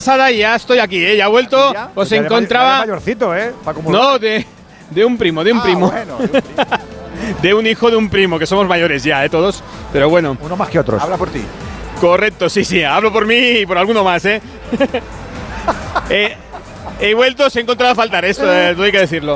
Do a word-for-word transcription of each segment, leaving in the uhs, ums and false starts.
Y ya estoy aquí, ¿eh? Ya he vuelto. ¿Ya? Os Ya encontraba. de mayorcito, ¿eh? No, de, de un primo, de un ah, primo. Bueno, de un primo. De un hijo de un primo, que somos mayores ya, ¿eh? Todos. Pero bueno. Uno más que otros. Habla por ti. Correcto, sí, sí. Hablo por mí y por alguno más, ¿eh? eh he vuelto, os he encontrado a faltar esto, eh, hay que decirlo.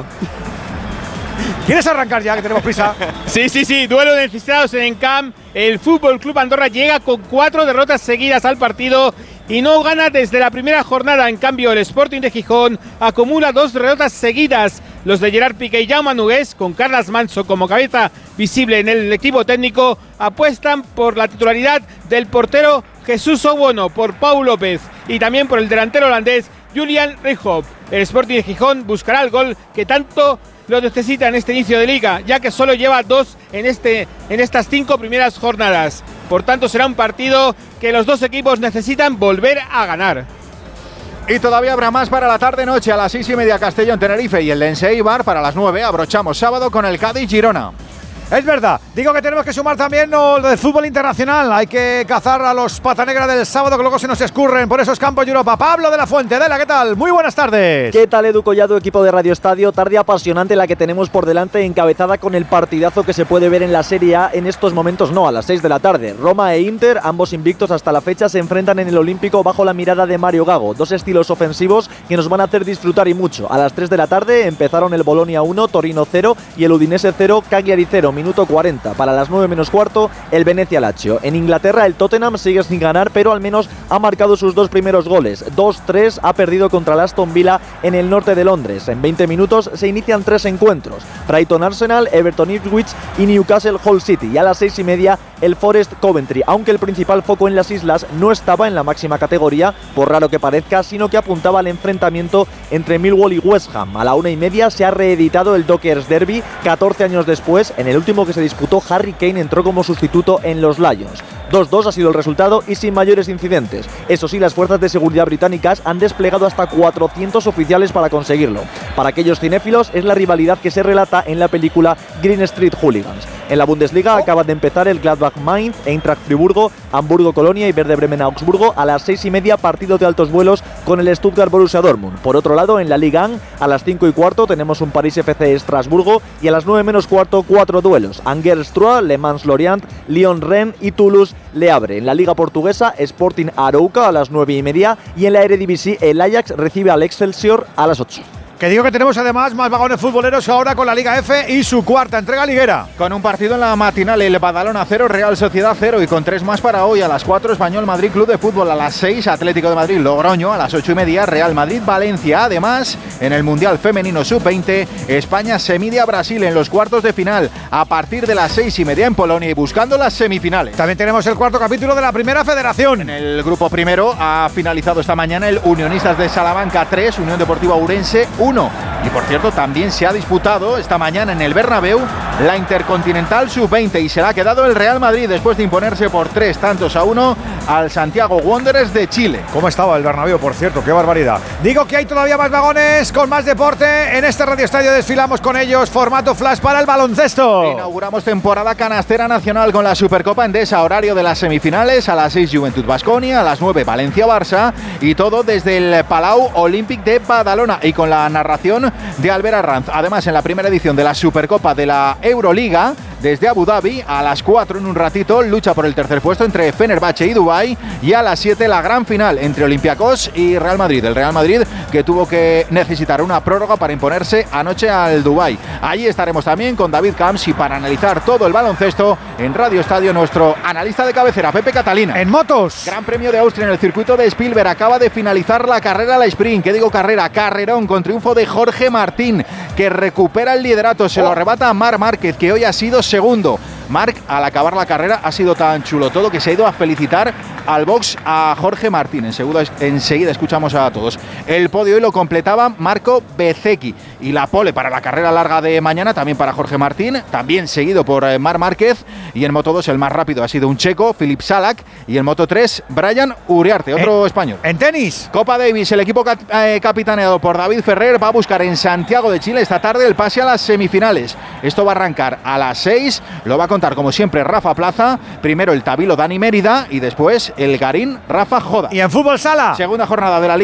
¿Quieres arrancar ya, que tenemos prisa? Sí, sí, sí. Duelo de necesitados en Encamp. El Fútbol Club Andorra llega con cuatro derrotas seguidas al partido y no gana desde la primera jornada. En cambio, el Sporting de Gijón acumula dos derrotas seguidas. Los de Gerard Piqué y Jaume Nogués, con Carles Manso como cabeza visible en el equipo técnico, apuestan por la titularidad del portero Jesús Obono, por Pau López y también por el delantero holandés Julian Rijhoff. El Sporting de Gijón buscará el gol que tanto lo necesita en este inicio de liga, ya que solo lleva dos en, este, en estas cinco primeras jornadas. Por tanto, será un partido que los dos equipos necesitan volver a ganar. Y todavía habrá más para la tarde-noche. A las seis y media Castellón Tenerife y el Lense Eibar. Para las nueve abrochamos sábado con el Cádiz Girona. Es verdad, digo que tenemos que sumar también lo del fútbol internacional. Hay que cazar a los pata negra del sábado, que luego se nos escurren por esos campos de Europa. Pablo de la Fuente, Dela, ¿qué tal? Muy buenas tardes. ¿Qué tal, Edu Collado, equipo de Radio Estadio? Tarde apasionante la que tenemos por delante, encabezada con el partidazo que se puede ver en la Serie A en estos momentos, no, a las seis de la tarde. Roma e Inter, ambos invictos hasta la fecha, se enfrentan en el Olímpico bajo la mirada de Mario Gago. Dos estilos ofensivos que nos van a hacer disfrutar y mucho. A las tres de la tarde empezaron el Bolonia uno, Torino cero y el Udinese cero, Cagliari cero, minuto cuarenta. Para las nueve menos cuarto, el Venezia Lazio. En Inglaterra, el Tottenham sigue sin ganar, pero al menos ha marcado sus dos primeros goles. dos tres ha perdido contra el Aston Villa en el norte de Londres. En veinte minutos se inician tres encuentros: Brighton Arsenal, Everton Ipswich y Newcastle Hull City. Y a las seis y media, el Forest Coventry, aunque el principal foco en las islas no estaba en la máxima categoría, por raro que parezca, sino que apuntaba al enfrentamiento entre Millwall y West Ham. A la una y media se ha reeditado el Dockers Derby, catorce años después. En el último que se disputó, Harry Kane entró como sustituto en los Lions. dos dos ha sido el resultado y sin mayores incidentes. Eso sí, las fuerzas de seguridad británicas han desplegado hasta cuatrocientos oficiales para conseguirlo. Para aquellos cinéfilos, es la rivalidad que se relata en la película Green Street Hooligans. En la Bundesliga acaban de empezar el Gladbach Mainz, Eintracht Friburgo, Hamburgo Colonia y Werder Bremen Augsburgo. A las seis y media, partido de altos vuelos con el Stuttgart Borussia Dortmund. Por otro lado, en la Ligue uno, a las cinco y cuarto tenemos un París F C Estrasburgo y a las nueve menos cuarto, cuatro duelos: Angers Troyes, Le Mans Lorient, Lyon Rennes y Toulouse Le Havre. En la Liga Portuguesa, Sporting Arouca a las nueve y media y en la Eredivisie el Ajax recibe al Excelsior a las ocho. Que digo que tenemos además más vagones futboleros ahora con la Liga F y su cuarta entrega liguera. Con un partido en la matinal, el Badalona cero, Real Sociedad cero, y con tres más para hoy. A las cuatro, Español Madrid Club de Fútbol. A las seis, Atlético de Madrid Logroño. A las ocho y media, Real Madrid Valencia. Además, en el Mundial Femenino sub veinte, España se mide a Brasil en los cuartos de final a partir de las seis y media en Polonia y buscando las semifinales. También tenemos el cuarto capítulo de la Primera Federación. En el grupo primero ha finalizado esta mañana el Unionistas de Salamanca tres, Unión Deportiva Ourense uno. Y por cierto, también se ha disputado esta mañana en el Bernabéu la Intercontinental sub veinte y se la ha quedado el Real Madrid después de imponerse por tres tantos a uno al Santiago Wanderers de Chile. ¿Cómo estaba el Bernabéu, por cierto? ¡Qué barbaridad! Digo que hay todavía más vagones con más deporte. En este Radio Estadio desfilamos con ellos, formato flash para el baloncesto. Inauguramos temporada canastera nacional con la Supercopa Endesa, horario de las semifinales. A las seis, Juventud Baskonia, a las nueve, Valencia-Barça, y todo desde el Palau Olímpic de Badalona y con la narración de Albert Arranz. Además, en la primera edición de la Supercopa de la Euroliga, desde Abu Dhabi, a las cuatro en un ratito, lucha por el tercer puesto entre Fenerbahce y Dubái, y a las siete la gran final entre Olympiacos y Real Madrid. El Real Madrid que tuvo que necesitar una prórroga para imponerse anoche al Dubái. Allí estaremos también con David Camps y para analizar todo el baloncesto en Radio Estadio nuestro analista de cabecera, Pepe Catalina. En motos, Gran Premio de Austria en el circuito de Spielberg. Acaba de finalizar la carrera, la sprint. ¿Qué digo carrera? Carrerón con triunfo de Jorge Martín, que recupera el liderato. Se lo arrebata a Marc Márquez, que hoy ha sido segundo. Marc, al acabar la carrera, ha sido tan chulo todo que se ha ido a felicitar al box a Jorge Martín. Enseguida, enseguida escuchamos a todos. El podio hoy lo completaba Marco Bezzecchi y la pole para la carrera larga de mañana también para Jorge Martín, también seguido por eh, Marc Márquez, y en Moto dos el más rápido ha sido un checo, Filip Salak, y en Moto tres Brian Uriarte, otro en, español. En tenis, Copa Davis, el equipo cap eh, capitaneado por David Ferrer va a buscar en Santiago de Chile esta tarde el pase a las semifinales. Esto va a arrancar a las seis, lo va a contar como siempre Rafa Plaza, primero el tabilo Dani Mérida y después el Garín Rafa Joda. Y en fútbol sala. Segunda jornada de la Liga